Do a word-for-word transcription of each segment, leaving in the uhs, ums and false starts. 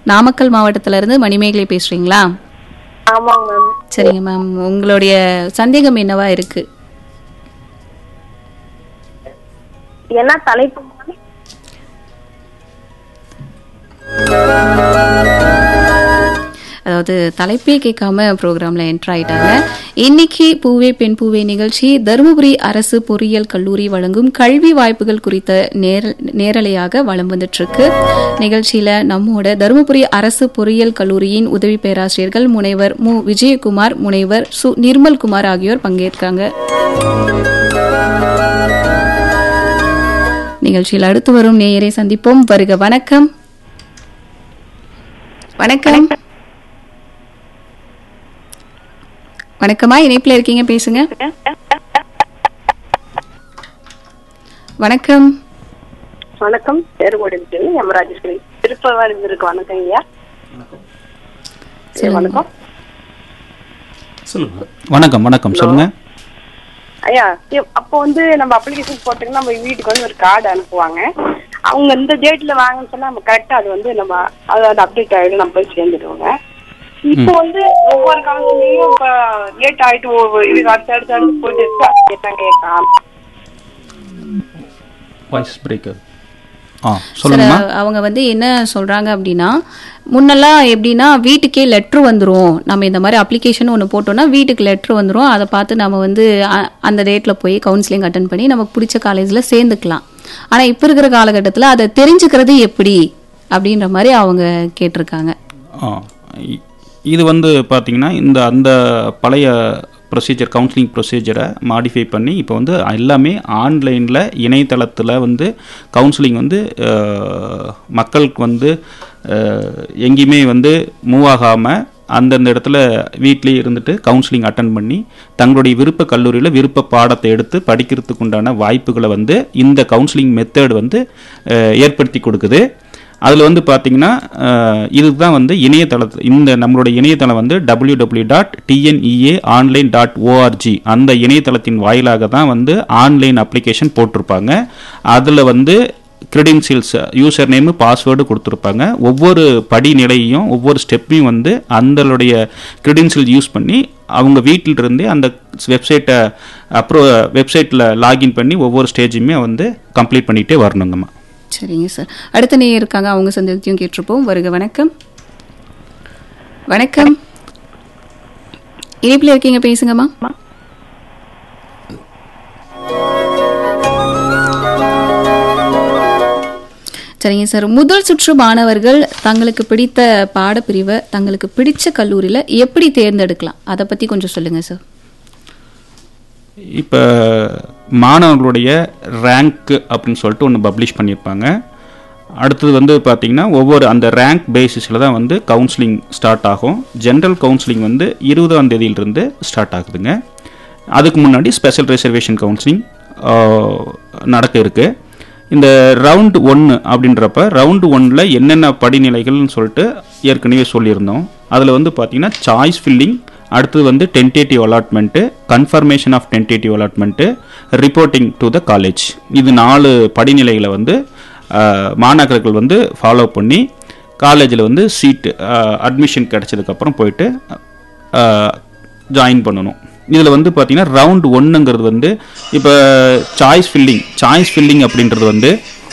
நாமக்கல் மாவட்டத்துல இருந்து மணிமேகலை பேசுறீங்களா? ஆமாங்க மேம். சரிங்க மேம், உங்களுடைய சந்தேகம் என்னவா இருக்கு? என்ன தலைப்பு? அதாவது தலைப்பே கேட்காம ப்ரோக்ராம்ல என்டர் ஆயிட்டாங்க. இன்னைக்கு பூவே பெண் பூவே நிகழ்ச்சி தருமபுரி அரசு பொறியியல் கல்லூரி வழங்கும் கல்வி வாய்ப்புகள் குறித்த நேரலையாக வலம் வந்துட்டு இருக்கு. நிகழ்ச்சியில நம்மோட தருமபுரி அரசு பொறியியல் கல்லூரியின் உதவி பேராசிரியர்கள் முனைவர் மு விஜயகுமார், முனைவர் சு நிர்மல்குமார் ஆகியோர் பங்கேற்காங்க. நிகழ்ச்சியில் அடுத்து வரும் நேயரை சந்திப்போம். வருக. வணக்கம். வணக்கம். வணக்கமா, இணைப்புல இருக்கீங்க, பேசுங்க. வணக்கம். வணக்கம். பேருகோடு எமராஜேஸ்வரி திருப்பவர் இருக்கு. வணக்கம் ஐயா. வணக்கம். சொல்லுங்க. வணக்கம். வணக்கம் சொல்லுங்க ஐயா. அப்போ வந்து நம்ம அப்ளிகேஷன் போட்டோம்னா நம்ம வீட்டுக்கு வந்து ஒரு கார்டு அனுப்புவாங்க. அவங்க இந்த டேட்ல வாங்கன்னு சொன்னா நம்ம கரெக்டா அது வந்து நம்ம அதோட அப்டேட் ஆயிடும், நம்ம போய் சேர்ந்துடுவோங்க. இப்போ வந்து ஒவ்வொரு காலத்துலயும் இப்ப லேட் ஆயிட்டு இது அடுத்து அடுத்து அடுத்து போயிட்டு இருக்கு. Voice breaker. அவங்க வந்து என்ன சொல்றாங்க அப்படின்னா, முன்னெல்லாம் எப்படின்னா வீட்டுக்கே லெட்ரு வந்துடும். நம்ம இந்த மாதிரி அப்ளிகேஷன் ஒன்று போட்டோம்னா வீட்டுக்கு லெட்ரு வந்துடும். அதை பார்த்து நம்ம வந்து அந்த டேட்ல போய் கவுன்சிலிங் அட்டன் பண்ணி நமக்கு பிடிச்ச காலேஜில் சேர்ந்துக்கலாம். ஆனால் இப்போ இருக்கிற காலகட்டத்தில் அதை தெரிஞ்சுக்கிறது எப்படி அப்படின்ற மாதிரி அவங்க கேட்டிருக்காங்க. இது வந்து பார்த்தீங்கன்னா இந்த அந்த பழைய ப்ரொசீஜர் கவுன்சிலிங் ப்ரொசீஜரை மாடிஃபை பண்ணி இப்போ வந்து எல்லாமே ஆன்லைனில் இணையதளத்தில் வந்து கவுன்சிலிங் வந்து மக்களுக்கு வந்து எங்கேயுமே வந்து மூவ் ஆகாமல் அந்தந்த இடத்துல வீட்லேயே இருந்துட்டு கவுன்சிலிங் அட்டன் பண்ணி தங்களுடைய விருப்ப கல்லூரியில் விருப்ப பாடத்தை எடுத்து படிக்கிறதுக்கு உண்டான வாய்ப்புகளை வந்து இந்த கவுன்சிலிங் மெத்தட் வந்து ஏற்படுத்தி கொடுக்குது. அதில் வந்து பார்த்தீங்கன்னா இதுதான் வந்து இணையதளத்தில் இந்த நம்மளுடைய இணையதளம் வந்து W W dot TNEA online dot O R G அந்த இணையதளத்தின் வாயிலாக தான் வந்து ஆன்லைன் அப்ளிகேஷன் போட்டிருப்பாங்க. அதில் வந்து கிரெடென்ஷியல்ஸ், யூசர் நேமு, பாஸ்வேர்டு கொடுத்துருப்பாங்க. ஒவ்வொரு படிநிலையும் ஒவ்வொரு ஸ்டெப்பையும் வந்து அந்தளுடைய கிரெடென்ஷியல் யூஸ் பண்ணி அவங்க வீட்டிலிருந்தே அந்த வெப்சைட்டை அப்புறம் வெப்சைட்டில் லாகின் பண்ணி ஒவ்வொரு ஸ்டேஜுமே வந்து கம்ப்ளீட் பண்ணிகிட்டே வரணுங்கம்மா. சரிங்க சார். அடுத்த நேயர் இருக்காங்க, அவங்க சந்தேகத்தையும் கேட்டிருப்போம். வருக. வணக்கம். வணக்கம். இணைப்பில் இருக்கீங்க, பேசுங்கம்மா. சரிங்க சார். முதல் சுற்று மாணவர்கள் தங்களுக்கு பிடித்த பாடப்பிரிவை தங்களுக்கு பிடிச்ச கல்லூரியில் எப்படி தேர்ந்தெடுக்கலாம், அதை பற்றி கொஞ்சம் சொல்லுங்க சார். இப்போ மாணவர்களுடைய ரேங்க்கு அப்படின்னு சொல்லிட்டு ஒன்று பப்ளிஷ் பண்ணியிருப்பாங்க. அடுத்தது வந்து பார்த்திங்கன்னா ஒவ்வொரு அந்த ரேங்க் பேசிஸில் தான் வந்து கவுன்சிலிங் ஸ்டார்ட் ஆகும். ஜென்ரல் கவுன்சிலிங் வந்து இருபதாம் தேதியிலிருந்து ஸ்டார்ட் ஆகுதுங்க. அதுக்கு முன்னாடி ஸ்பெஷல் ரிசர்வேஷன் கவுன்சிலிங் நடக்க இருக்குது. இந்த ரவுண்டு ஒன்று அப்படின்றப்ப ரவுண்டு ஒன்னில் என்னென்ன படிநிலைகள்னு சொல்லிட்டு ஏற்கனவே சொல்லியிருந்தோம். அதில் வந்து பார்த்திங்கன்னா சாய்ஸ் ஃபில்லிங், அடுத்தது வந்து tentative allotment, confirmation of tentative allotment, reporting to the college. இது நாலு படிநிலைகளை வந்து மாணாக்கர்கள் வந்து ஃபாலோ பண்ணி காலேஜில் வந்து சீட்டு அட்மிஷன் கிடச்சதுக்கப்புறம் போயிட்டு ஜாயின் பண்ணணும். இதில் வந்து பார்த்திங்கன்னா ரவுண்ட் ஒன்றுங்கிறது வந்து இப்போ சாய்ஸ் ஃபில்லிங் சாய்ஸ் ஃபில்லிங் அப்படின்றது வந்து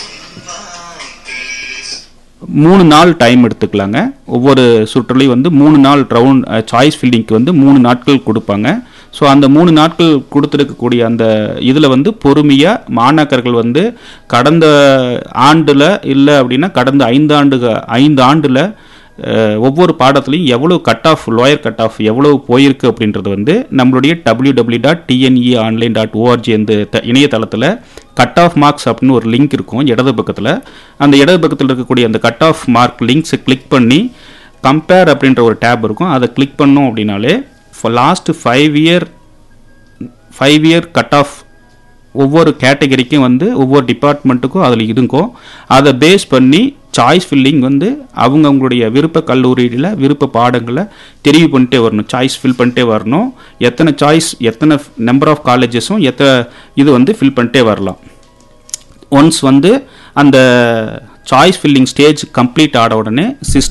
மூணு நாள் டைம் எடுத்துக்கலாங்க. ஒவ்வொரு சுற்றுலையும் வந்து மூணு நாள் ரவுண்ட் சாய்ஸ் ஃபில்லிங்க்கு வந்து மூணு நாட்கள் கொடுப்பாங்க. ஸோ அந்த மூணு நாட்கள் கொடுத்துருக்கக்கூடிய அந்த இதில் வந்து பொறுமையாக மாணாக்கர்கள் வந்து கடந்த ஆண்டில் இல்லை அப்படின்னா கடந்த ஐந்து ஆண்டுக ஐந்து ஆண்டில் ஒவ்வொரு பாடத்துலையும் எவ்வளோ cut off lower cut off எவ்வளோ போயிருக்கு அப்படின்றது வந்து நம்மளுடைய W W dot TNEA online dot O R G அந்த இணையதளத்தில் கட் ஆஃப் மார்க்ஸ் அப்படின்னு ஒரு லிங்க் இருக்கும் இடது பக்கத்தில். அந்த இடது பக்கத்தில் இருக்கக்கூடிய அந்த கட் ஆஃப் மார்க் லிங்க்ஸை கிளிக் பண்ணி கம்பேர் அப்படின்ற ஒரு டேப் இருக்கும். அதை கிளிக் பண்ணோம் அப்படின்னாலே last five year five year cut off ஒவ்வொரு கேட்டகரிக்கும் வந்து ஒவ்வொரு டிபார்ட்மெண்ட்டுக்கும் அதில் இருக்கும். அதை பேஸ் பண்ணி சாய்ஸ் ஃபில்லிங் வந்து அவங்க அவங்களுடைய விருப்ப கல்லூரியில் விருப்ப பாடங்களை தெரிவு பண்ணிட்டே வரணும், சாய்ஸ் ஃபில் பண்ணிட்டே வரணும். எத்தனை சாய்ஸ் எத்தனை நம்பர் ஆஃப் காலேஜஸும் எத்தனை இது வந்து ஃபில் பண்ணிட்டே வரலாம். ஒன்ஸ் வந்து அந்த சாய்ஸ் ஃபில்லிங் ஸ்டேஜ் கம்ப்ளீட் ஆன உடனே சிஸ்டம்